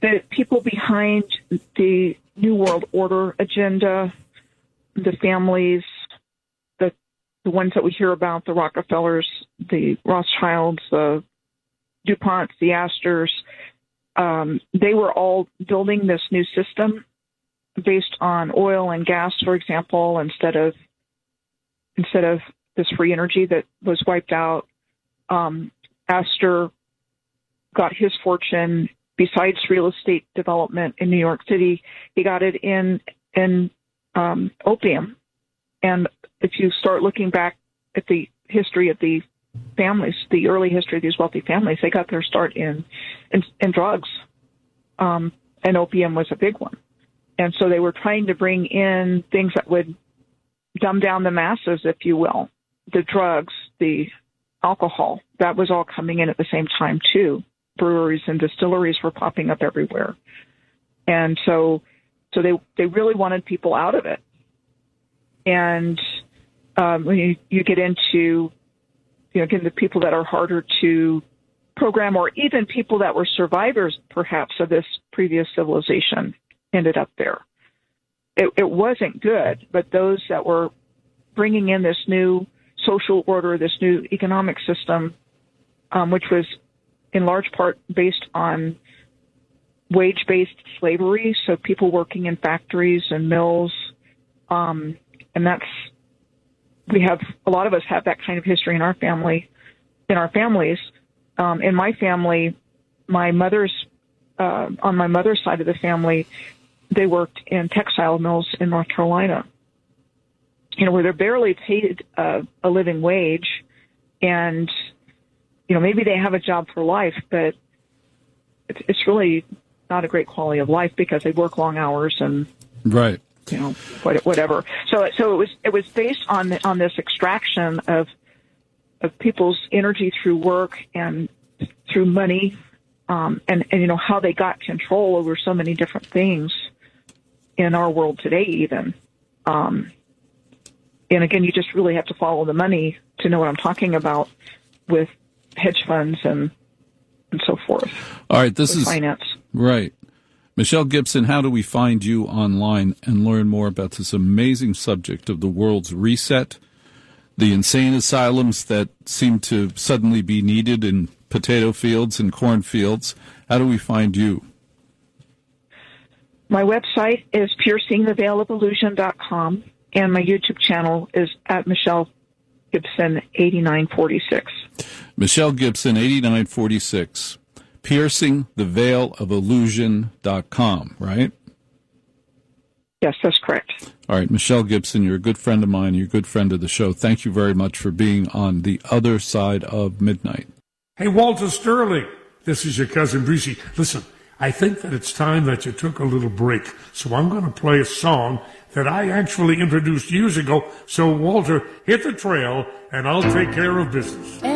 the people behind the New World Order agenda, the families, the ones that we hear about, the Rockefellers, the Rothschilds, the DuPonts, the Astors, they were all building this new system based on oil and gas, for example, instead of this free energy that was wiped out. Astor got his fortune besides real estate development in New York City. He got it in opium. And if you start looking back at the history of the families, the early history of these wealthy families, they got their start in drugs. And opium was a big one. And so they were trying to bring in things that would dumb down the masses, if you will. The drugs, the alcohol, that was all coming in at the same time, too. Breweries and distilleries were popping up everywhere. And so they really wanted people out of it. And when you get into, again, the people that are harder to program, or even people that were survivors, perhaps, of this previous civilization ended up there. It wasn't good, but those that were bringing in this new social order, this new economic system, which was in large part based on wage-based slavery, so people working in factories and mills, and a lot of us have that kind of history in our families. In my family, on my mother's side of the family, they worked in textile mills in North Carolina, where they're barely paid a living wage, and maybe they have a job for life, but it's really not a great quality of life because they work long hours and right. Whatever. So it was based on this extraction of people's energy through work and through money, and how they got control over so many different things in our world today, even. And again, you just really have to follow the money to know what I'm talking about with hedge funds and so forth. All right, this is finance. Right. Michelle Gibson, how do we find you online and learn more about this amazing subject of the world's reset, the insane asylums that seem to suddenly be needed in potato fields and cornfields? How do we find you? My website is piercingtheveilofillusion.com, and my YouTube channel is at Michelle Gibson 8946. Michelle Gibson 8946. piercingtheveilofillusion.com, right? Yes, that's correct. All right, Michelle Gibson, you're a good friend of mine. You're a good friend of the show. Thank you very much for being on the other side of midnight. Hey, Walter Sterling, this is your cousin Brucey. Listen, I think that it's time that you took a little break, so I'm going to play a song that I actually introduced years ago. So, Walter, hit the trail, and I'll take care of business.